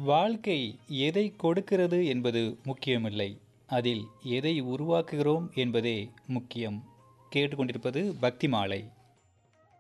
வாழ்க்கை எதை கொடுக்கிறது என்பது முக்கியமில்லை, அதில் எதை உருவாக்குகிறோம் என்பதே முக்கியம். கேட்டுக்கொண்டிருப்பது பக்தி மாலை.